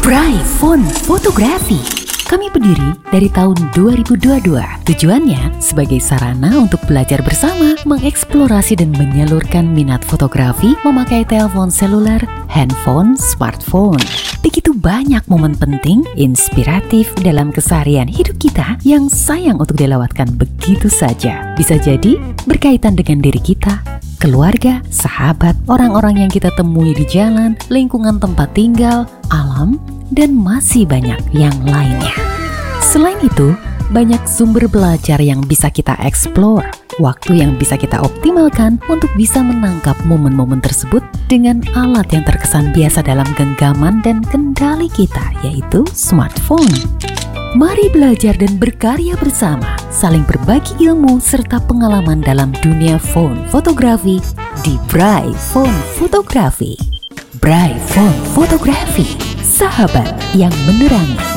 Bright Phone Fotografi. Kami berdiri dari tahun 2022. Tujuannya sebagai sarana untuk belajar bersama, mengeksplorasi dan menyalurkan minat fotografi memakai telepon seluler, handphone, smartphone. Begitu banyak momen penting, inspiratif dalam keseharian hidup kita yang sayang untuk dilewatkan begitu saja. Bisa jadi berkaitan dengan diri kita, keluarga, sahabat, orang-orang yang kita temui di jalan, lingkungan tempat tinggal, alam, dan masih banyak yang lainnya. Selain itu, banyak sumber belajar yang bisa kita eksplor, waktu yang bisa kita optimalkan untuk bisa menangkap momen-momen tersebut dengan alat yang terkesan biasa dalam genggaman dan kendali kita, yaitu smartphone. Mari belajar dan berkarya bersama, saling berbagi ilmu serta pengalaman dalam dunia phone fotografi di Bright Phone Fotografi. Bright Phone Fotografi, sahabat yang menerangi.